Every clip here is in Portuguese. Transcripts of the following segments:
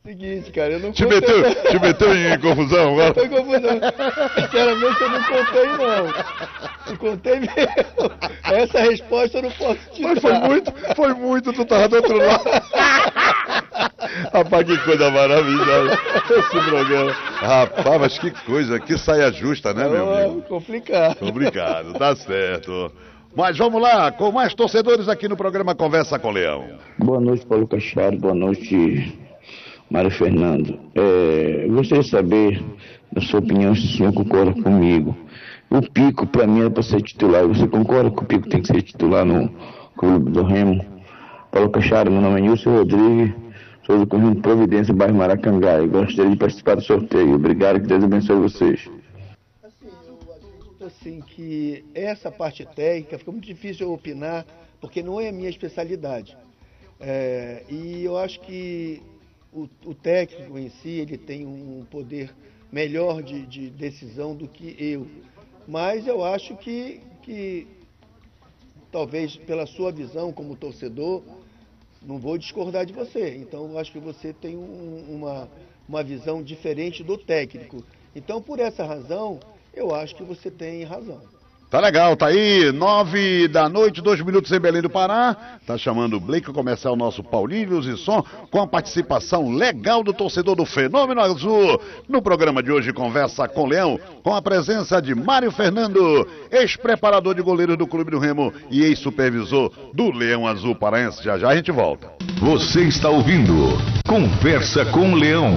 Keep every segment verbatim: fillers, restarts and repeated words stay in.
Seguinte, cara, eu não te contei... meteu, te meteu em confusão agora? Tô em confusão. Sinceramente, eu não contei, não. Não contei mesmo. Essa resposta eu não posso te Mas dar. foi muito, foi muito, tu tava do outro lado. Rapaz, que coisa maravilhosa esse programa. Rapaz, mas que coisa, que saia justa, né, meu amigo? Complicado. Complicado, tá certo. Mas vamos lá, com mais torcedores aqui no programa Conversa com Leão. Boa noite, Paulo Cacharo. Boa noite, Mário Fernando. É, eu gostaria de saber, na sua opinião, se o senhor concorda comigo. O Pico, para mim, é para ser titular. Você concorda que o Pico tem que ser titular no Clube do Remo? Paulo Cacharo, meu nome é Nilson Rodrigues, sou do Conjunto Providência, bairro Maracangá. Eu gostaria de participar do sorteio. Obrigado, que Deus abençoe vocês. Assim, eu acredito assim que essa parte técnica fica muito difícil eu opinar, porque não é a minha especialidade. É, e eu acho que o, o técnico em si, ele tem um poder melhor de, de decisão do que eu. Mas eu acho que, que, talvez pela sua visão como torcedor, não vou discordar de você. Então, eu acho que você tem um, uma, uma visão diferente do técnico. Então, por essa razão, eu acho que você tem razão. Tá legal, tá aí, nove da noite, dois minutos em Belém do Pará. Tá chamando o Blake a começar o nosso Paulinho Luz e Som, com a participação legal do torcedor do Fenômeno Azul. No programa de hoje, Conversa com Leão, com a presença de Mário Fernando, ex-preparador de goleiros do Clube do Remo e ex-supervisor do Leão Azul Paraense. Já já a gente volta. Você está ouvindo Conversa com Leão.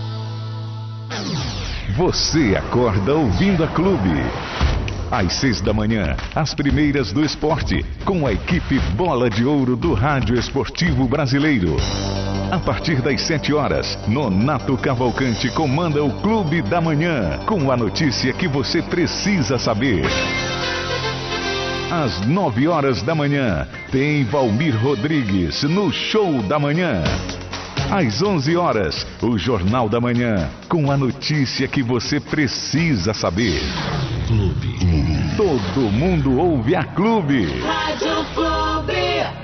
Você acorda ouvindo a Clube. Às seis da manhã, as primeiras do esporte, com a equipe Bola de Ouro do Rádio Esportivo Brasileiro. A partir das sete horas, Nonato Cavalcante comanda o Clube da Manhã, com a notícia que você precisa saber. Às nove horas da manhã, tem Valmir Rodrigues no Show da Manhã. Às onze horas, o Jornal da Manhã, com a notícia que você precisa saber. Clube. Todo mundo ouve a Clube. Rádio Clube.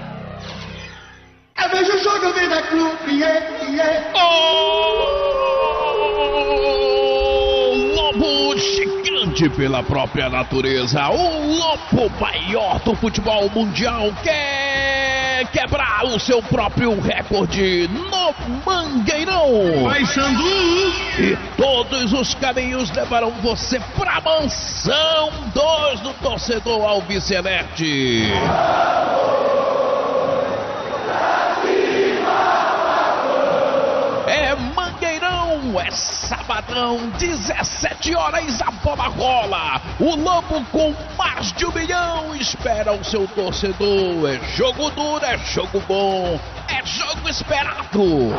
Eu vejo o jogo, eu vejo a Clube. Yeah, yeah. Oh, lobo gigante pela própria natureza. O lobo maior do futebol mundial quer quebrar o seu próprio recorde no Mangueirão. Vai, Sandu! E todos os caminhos levarão você pra mansão dois do torcedor alviceleste. É Mangueirão, é sabadão, dezessete horas, a bola rola. O Lobo com mais de um milhão espera o seu torcedor. É jogo duro, é jogo bom, é jogo esperado.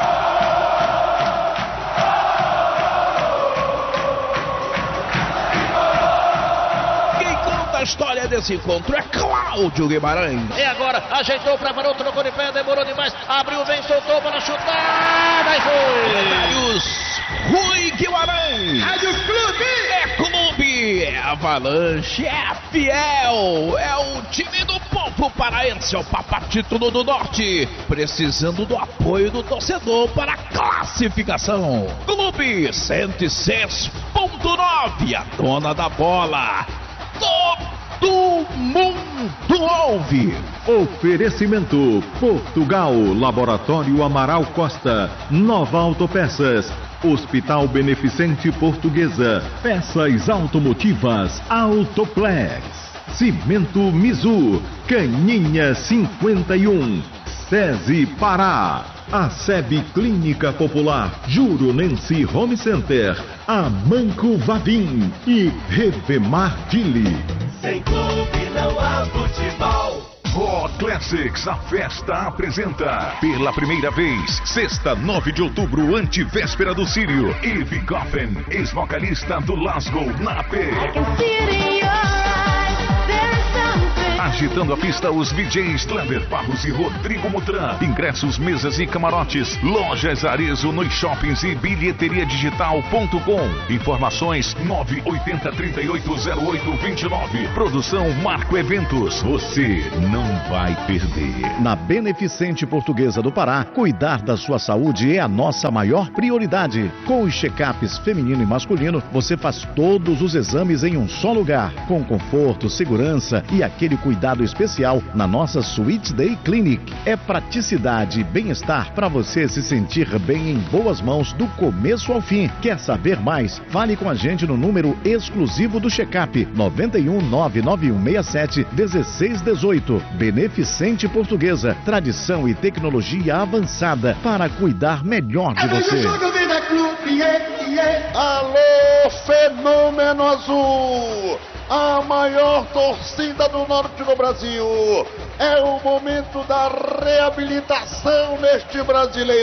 A história desse encontro é Cláudio Guimarães. E agora, ajeitou pra Maroto, tocou de pé, demorou demais, abriu, vem, soltou para chutar, vai, foi! Comentários, Rui Guimarães. Rádio Clube! É Clube, é Avalanche, é Fiel, é o time do povo paraense, é o Papatítulo do Norte, precisando do apoio do torcedor para a classificação. Clube cento e seis ponto nove, a dona da bola. Todo mundo ouve. Oferecimento Portugal, Laboratório Amaral Costa, Nova Autopeças, Hospital Beneficente Portuguesa, Peças Automotivas Autoplex, Cimento Mizu, Caninha cinquenta e um, SESI Pará, a SEB Clínica Popular, Juronense Home Center, Amanco Vavim e Revemar Dili. Sem clube não há futebol. For Classics, a festa apresenta, pela primeira vez, sexta, nove de outubro, antivéspera do Sírio, Eve Coffin, ex-vocalista do Lasgo, na P. agitando a pista os V Js Kleber Barros e Rodrigo Mutran. Ingressos, mesas e camarotes. Lojas Arezzo nos shoppings e bilheteria digital ponto com. Informações nove oito zero, três oito zero oito, dois nove. Produção Marco Eventos. Você não vai perder. Na Beneficente Portuguesa do Pará, cuidar da sua saúde é a nossa maior prioridade. Com os check-ups feminino e masculino, você faz todos os exames em um só lugar, com conforto, segurança e aquele cuidado especial na nossa Sweet Day Clinic. É praticidade e bem-estar para você se sentir bem em boas mãos do começo ao fim. Quer saber mais? Fale com a gente no número exclusivo do check-up nove um nove nove um seis sete um seis um oito. Beneficente Portuguesa, tradição e tecnologia avançada para cuidar melhor de você. Alô, Fenômeno Azul, a maior torcida do norte do Brasil. É o momento da reabilitação neste brasileiro.